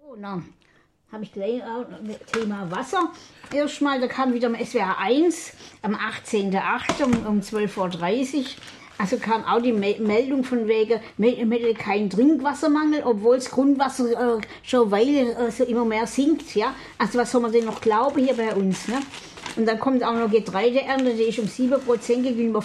Oh, na, habe ich gleich Thema Wasser. Erstmal, da kam wieder im SWR 1 am 18.08. um 12.30 Uhr. Also kam auch die Meldung von wegen, kein Trinkwassermangel, obwohl das Grundwasser schon Weile so immer mehr sinkt. Ja? Also was soll man denn noch glauben hier bei uns? Ne? Und dann kommt auch noch Getreideernte, die ist um 7% gegenüber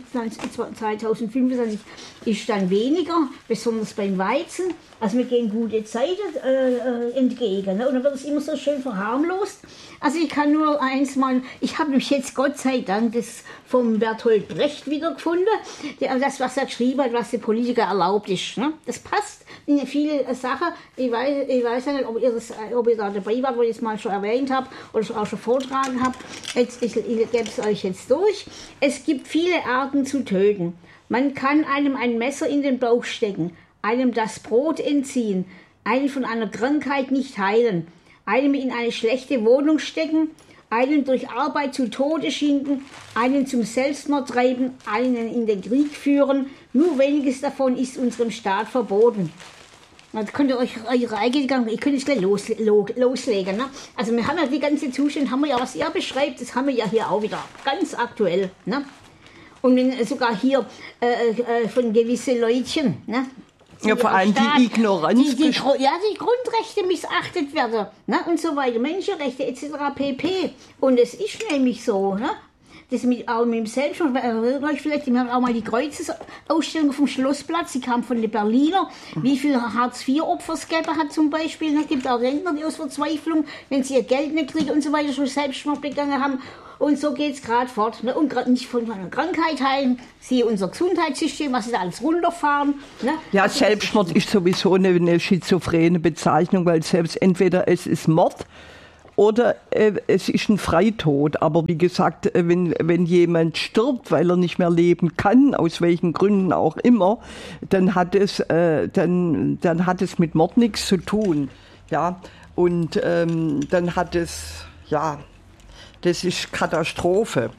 2025 ist dann weniger, besonders beim Weizen. Also wir gehen gute Zeiten entgegen. Ne? Und dann wird es immer so schön verharmlost. Also ich kann nur eins mal, ich habe mich jetzt Gott sei Dank das vom Bertolt Brecht wiedergefunden, das was er geschrieben hat, was den Politiker erlaubt ist. Ne? Das passt in viele Sachen. Ich weiß ja nicht, ob ihr da dabei wart, wo ich es mal schon erwähnt habe oder auch schon vortragen habe. Ich gebe es euch jetzt durch. Es gibt viele Arten zu töten. Man kann einem ein Messer in den Bauch stecken, einem das Brot entziehen, einen von einer Krankheit nicht heilen, einem in eine schlechte Wohnung stecken, einen durch Arbeit zu Tode schinden, einen zum Selbstmord treiben, einen in den Krieg führen. Nur weniges davon ist unserem Staat verboten. Dann könnt ihr euch eure eigene Gedanken, ihr könnt es gleich loslegen. Ne? Also wir haben ja die ganze Zustände, haben wir ja, was ihr beschreibt, das haben wir ja hier auch wieder, ganz aktuell. Ne? Und wenn sogar hier von gewissen Leutchen, ne? Ja, vor allem die Ignoranz. Die Grundrechte missachtet werden, ne? Und so weiter, Menschenrechte etc. pp. Und es ist nämlich so, ne? Das auch mit dem Selbstmord, vielleicht, wir haben auch mal die Kreuzesausstellung vom Schlossplatz, die kam von den Berliner, wie viele Hartz-IV-Opfer es gegeben hat zum Beispiel. Es gibt auch Rentner, die aus Verzweiflung, wenn sie ihr Geld nicht kriegen und so weiter, schon Selbstmord begangen haben. Und so geht es gerade fort. Ne? Und gerade nicht von einer Krankheit heilen, siehe unser Gesundheitssystem, was sie da alles runterfahren. Ne? Ja, also Selbstmord ist sowieso eine schizophrene Bezeichnung, weil selbst entweder es ist Mord oder es ist ein Freitod. Aber wie gesagt, wenn jemand stirbt, weil er nicht mehr leben kann, aus welchen Gründen auch immer, dann hat es mit Mord nichts zu tun. Ja? Und dann hat es, ja, das ist Katastrophe.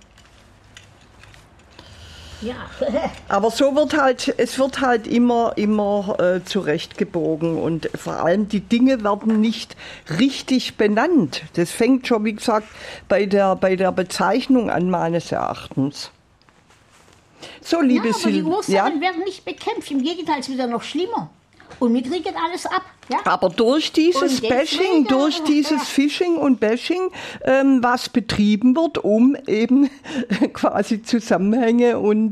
Ja. Aber so es wird halt immer zurechtgebogen und vor allem die Dinge werden nicht richtig benannt. Das fängt schon, wie gesagt, bei der Bezeichnung an, meines Erachtens. So, liebe Silvia. Aber die Ursachen werden nicht bekämpft, im Gegenteil, es wird noch schlimmer. Und wir kriegen alles ab. Ja? Aber durch dieses Bashing, durch dieses Phishing und Bashing, was betrieben wird, um eben quasi Zusammenhänge und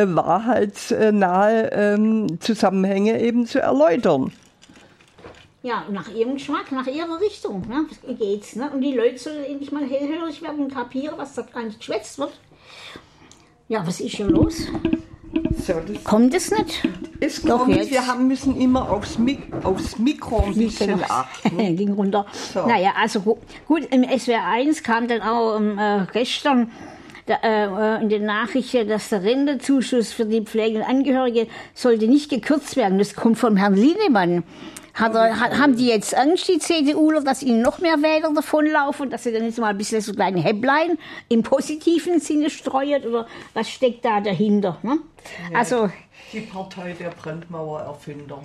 wahrheitsnahe Zusammenhänge eben zu erläutern. Ja, nach ihrem Geschmack, nach ihrer Richtung, ne, geht's. Ne? Und die Leute sollen endlich mal hellhörig werden und kapieren, was da eigentlich geschwätzt wird. Ja, was ist hier los? So, kommt es nicht? Es kommt, jetzt. Wir müssen immer aufs Mikro ein bisschen achten. Ging runter. So. Naja, also gut, im SWR 1 kam dann auch gestern in den Nachrichten, dass der Rentezuschuss für die pflegenden Angehörige sollte nicht gekürzt werden. Das kommt vom Herrn Lienemann. Haben die jetzt Angst, die CDUler, dass ihnen noch mehr Wähler davonlaufen, dass sie dann jetzt mal ein bisschen so kleine Häpplein im positiven Sinne streut, oder was steckt da dahinter? Ne? Ja, also die Partei der Brandmauererfinder.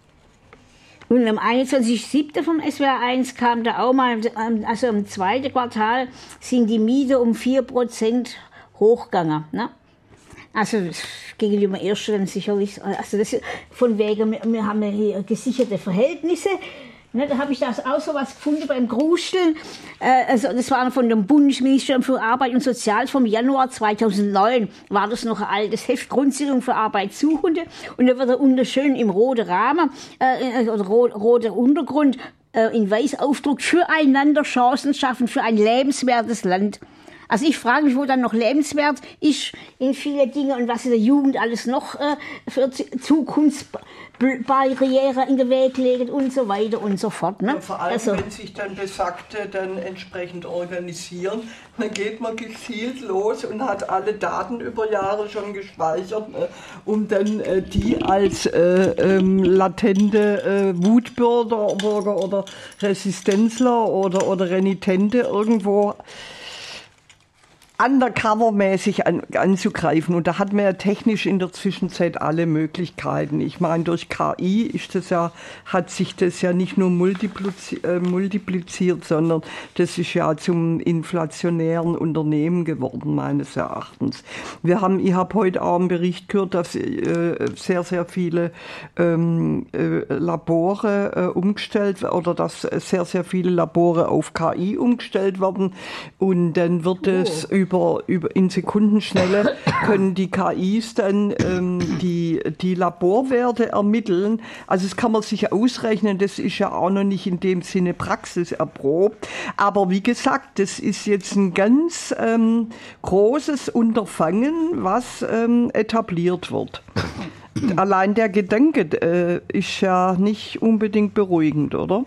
Und am 21.07. vom SWR 1 kam da auch mal, also im zweiten Quartal sind die Mieten um 4% hochgegangen. Ne? Also gegenüber dem ersten sicherlich, also das von wegen, wir haben ja hier gesicherte Verhältnisse. Ne, da habe ich das auch so was gefunden beim Grusteln. Also das war von dem Bundesministerium für Arbeit und Soziales vom Januar 2009. War das noch ein altes Heft, Grundsicherung für Arbeitssuchende. Und da wird er wunderschön im roten Rahmen oder roter Untergrund in weiß Aufdruck füreinander Chancen schaffen für ein lebenswertes Land. Also ich frage mich, wo dann noch lebenswert ist in viele Dinge und was in der Jugend alles noch für Zukunftsbarriere in den Weg legt und so weiter und so fort. Ne? Ja, vor allem, wenn sich dann Besagte dann entsprechend organisieren, dann geht man gezielt los und hat alle Daten über Jahre schon gespeichert, um dann die als latente Wutbürger oder Resistenzler oder Renitente irgendwo undercovermäßig anzugreifen. Und da hat man ja technisch in der Zwischenzeit alle Möglichkeiten. Ich meine, durch KI hat sich das ja nicht nur multipliziert, sondern das ist ja zum inflationären Unternehmen geworden, meines Erachtens. Ich habe heute auch einen Bericht gehört, dass sehr, sehr viele Labore umgestellt oder dass sehr, sehr viele Labore auf KI umgestellt werden und dann wird es in Sekundenschnelle können die KIs dann die Laborwerte ermitteln. Also das kann man sich ausrechnen, das ist ja auch noch nicht in dem Sinne praxiserprobt. Aber wie gesagt, das ist jetzt ein ganz großes Unterfangen, was etabliert wird. Allein der Gedanke ist ja nicht unbedingt beruhigend, oder?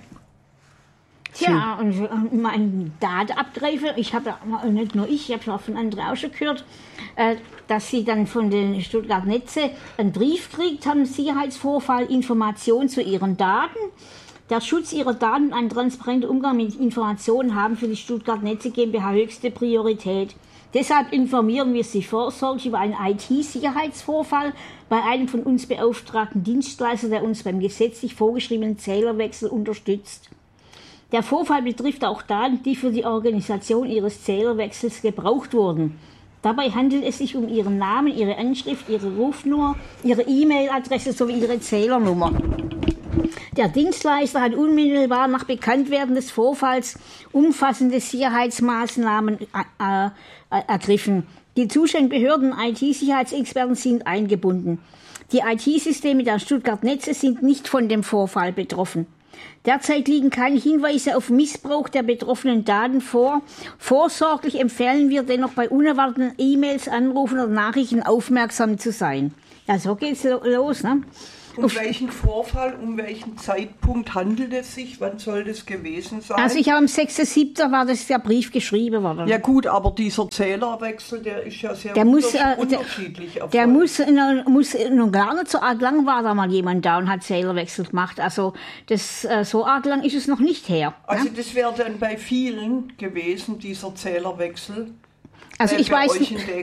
Tja, und mein Datenabgreifer, ich habe auch von anderen auch schon gehört, dass sie dann von den Stuttgart Netze einen Brief gekriegt haben, Sicherheitsvorfall, Informationen zu ihren Daten. Der Schutz ihrer Daten und ein transparenter Umgang mit Informationen haben für die Stuttgart Netze GmbH höchste Priorität. Deshalb informieren wir Sie vorsorglich über einen IT-Sicherheitsvorfall bei einem von uns beauftragten Dienstleister, der uns beim gesetzlich vorgeschriebenen Zählerwechsel unterstützt. Der Vorfall betrifft auch Daten, die für die Organisation Ihres Zählerwechsels gebraucht wurden. Dabei handelt es sich um Ihren Namen, Ihre Anschrift, Ihre Rufnummer, Ihre E-Mail-Adresse sowie Ihre Zählernummer. Der Dienstleister hat unmittelbar nach Bekanntwerden des Vorfalls umfassende Sicherheitsmaßnahmen ergriffen. Die zuständigen Behörden und IT-Sicherheitsexperten sind eingebunden. Die IT-Systeme der Stuttgart Netze sind nicht von dem Vorfall betroffen. Derzeit liegen keine Hinweise auf Missbrauch der betroffenen Daten vor. Vorsorglich empfehlen wir dennoch bei unerwarteten E-Mails, Anrufen oder Nachrichten aufmerksam zu sein. Ja, so geht's los, ne? Um welchen Vorfall, um welchen Zeitpunkt handelt es sich? Wann soll das gewesen sein? Also ich habe am 6.7. war das der Brief geschrieben worden. Ja gut, aber dieser Zählerwechsel, der ist ja sehr unterschiedlich. Der muss noch gar nicht so arg lang war da mal jemand da und hat Zählerwechsel gemacht. Also das so arg lang ist es noch nicht her. Also ja? Das wäre dann bei vielen gewesen, dieser Zählerwechsel. Also ich weiß,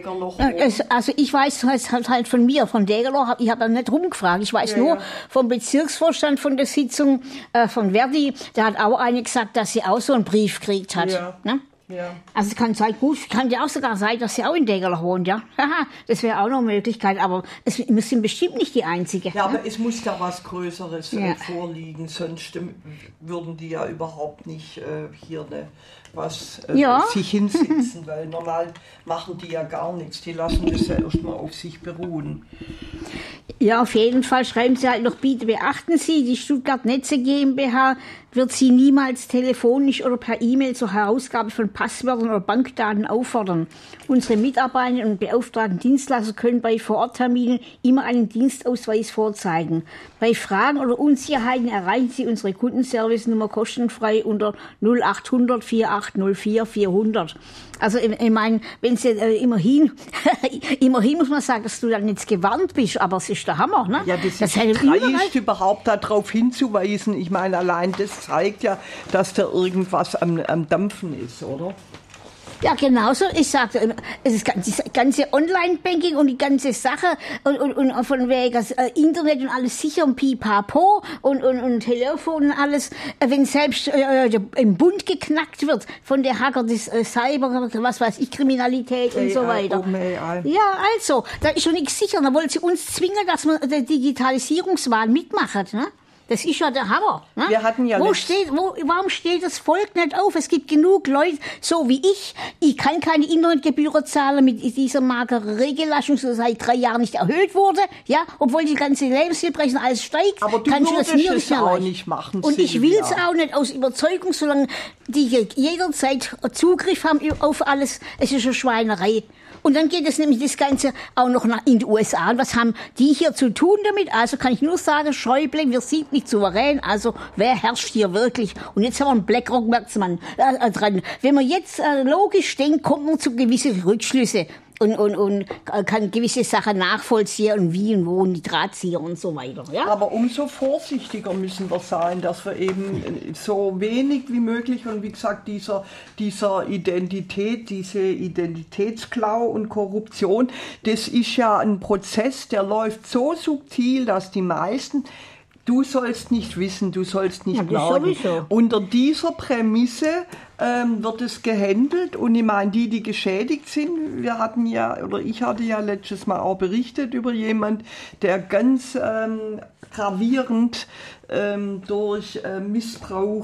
halt von mir, von Degerloch, ich habe nicht rumgefragt. Ich weiß nur vom Bezirksvorstand von der Sitzung von Verdi, da hat auch eine gesagt, dass sie auch so einen Brief gekriegt hat. Ja. Ne? Ja. Also es kann sein, kann ja auch sogar sein, dass sie auch in Degerloch wohnt, ja. Das wäre auch noch eine Möglichkeit, aber wir sind bestimmt nicht die Einzige. Ja, aber es muss da was Größeres vorliegen, sonst würden die ja überhaupt nicht hier sich hinsetzen, weil normal machen die ja gar nichts. Die lassen das ja erstmal auf sich beruhen. Ja, auf jeden Fall schreiben Sie halt noch, bitte beachten Sie, die Stuttgart Netze GmbH wird Sie niemals telefonisch oder per E-Mail zur Herausgabe von Passwörtern oder Bankdaten auffordern. Unsere Mitarbeiter und beauftragten Dienstleister können bei Vorortterminen immer einen Dienstausweis vorzeigen. Bei Fragen oder Unsicherheiten erreichen Sie unsere Kundenservice-Nummer kostenfrei unter 0800 4804 400. Also ich meine, wenn Sie immerhin muss man sagen, dass du dann jetzt gewarnt bist, aber es ist der Hammer, ne? Ja, das ist dreist, überhaupt darauf hinzuweisen. Ich meine, allein das zeigt ja, dass da irgendwas am Dampfen ist, oder? Ja, genauso. Ich sagte, es ist das ganze Online-Banking und die ganze Sache und von wegen Internet und alles sicher und Pipapo und Telefon und alles. Wenn selbst im Bund geknackt wird von der Hacker des Cyber, was weiß ich, Kriminalität und so weiter. Ja, also, da ist schon nichts sicher. Da wollen sie uns zwingen, dass wir die Digitalisierungswahn mitmachen, ne? Das ist ja der Hammer. Ne? Wir hatten ja warum steht das Volk nicht auf? Es gibt genug Leute, so wie ich. Ich kann keine Internetgebühren zahlen mit dieser mageren Regellassung, die seit 3 Jahren nicht erhöht wurde. Ja, obwohl die ganze Lebensmittelpreise alles steigt. Aber du würdest das auch nicht machen. Und ich will es auch nicht aus Überzeugung, solange die jederzeit Zugriff haben auf alles. Es ist eine Schweinerei. Und dann geht es nämlich das Ganze auch noch in die USA. Und was haben die hier zu tun damit? Also kann ich nur sagen, Schäuble, wir sind nicht souverän. Also wer herrscht hier wirklich? Und jetzt haben wir einen BlackRock-Merksmann dran. Wenn man jetzt logisch denkt, kommt man zu gewissen Rückschlüsse. und kann gewisse Sachen nachvollziehen und wie und wo und die Drahtzieher und so weiter. Ja? Aber umso vorsichtiger müssen wir sein, dass wir eben so wenig wie möglich und wie gesagt dieser Identität, diese Identitätsklau und Korruption, das ist ja ein Prozess, der läuft so subtil, dass die meisten du sollst nicht wissen, du sollst nicht merken. Unter dieser Prämisse wird es gehandelt und ich meine, die geschädigt sind, ich hatte ja letztes Mal auch berichtet über jemand, der ganz gravierend durch Missbrauch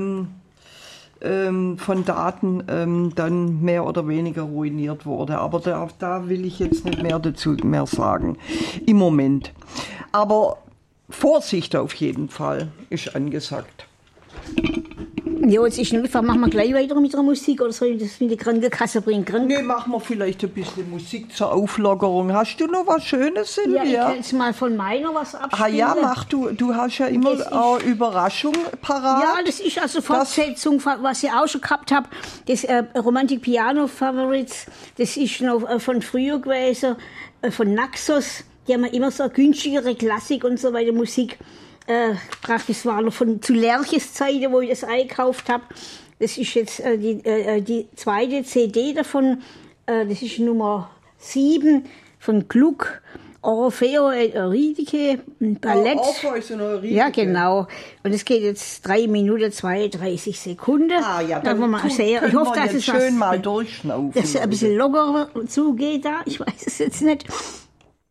von Daten dann mehr oder weniger ruiniert wurde. Aber da will ich jetzt nicht mehr dazu sagen im Moment. Aber Vorsicht auf jeden Fall ist angesagt. Ja, jetzt ist nicht, machen wir gleich weiter mit der Musik oder soll ich das mit der Krankenkasse bringen? Nee, machen wir vielleicht ein bisschen Musik zur Auflockerung. Hast du noch was Schönes, Silvia? Ja, ich kann jetzt mal von meiner was abspielen. Ah ja, mach du. Du hast ja immer auch Überraschung parat. Ja, das ist also Fortsetzung, was ich auch schon gehabt habe. Das Romantic Piano Favorites, das ist noch von früher gewesen, von Naxos. Die haben immer so günstigere Klassik und so weiter Musik gebracht. Das war noch zu Lerches Zeiten, wo ich das eingekauft habe. Das ist jetzt die zweite CD davon. Das ist Nummer 7 von Gluck. Orfeo et Eurydike, ein Ballett. Orpheus und Eurydike. Ja, genau. Und es geht jetzt 3 Minuten 32 Sekunden. Ah ja, dann ich hoffe, dass es schön mal durchschnaufen. Dass es ein bisschen lockerer zugeht da. Ich weiß es jetzt nicht.